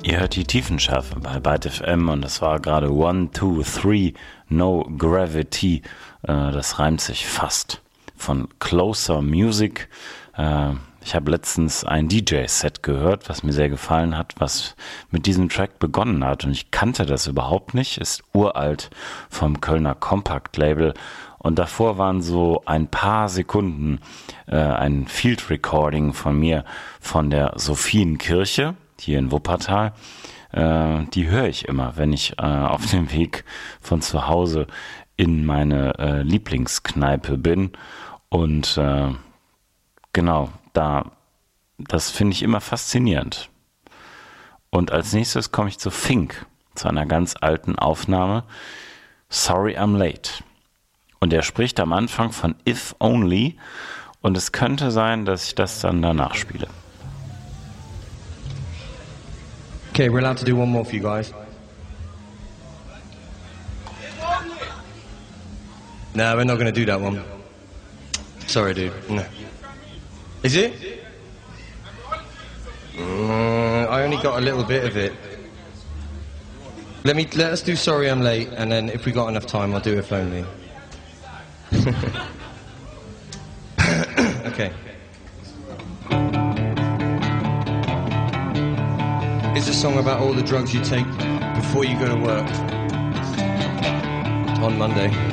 Ihr hört die Tiefenschärfe bei Byte FM und das war gerade 1, 2, 3, No Gravity. Das reimt sich fast. Von Closer Music. Ich habe letztens ein DJ-Set gehört, was mir sehr gefallen hat, was mit diesem Track begonnen hat. Und ich kannte das überhaupt nicht. Ist uralt vom Kölner Compact-Label. Und davor waren so ein paar Sekunden ein Field-Recording von mir von der Sophienkirche hier in Wuppertal. Die höre ich immer, wenn ich auf dem Weg von zu Hause in meine Lieblingskneipe bin. Und genau, das finde ich immer faszinierend. Und als nächstes komme ich zu Fink, zu einer ganz alten Aufnahme, Sorry I'm Late. Und er spricht am Anfang von If Only und es könnte sein, dass ich das dann danach spiele. Okay, we're allowed to do one more for you guys. No, we're not going to do that one. Sorry, dude. No. Is it? I only got a little bit of it. Let us do Sorry I'm Late, and then if we got enough time, I'll do If Only. Okay. It's a song about all the drugs you take before you go to work on Monday.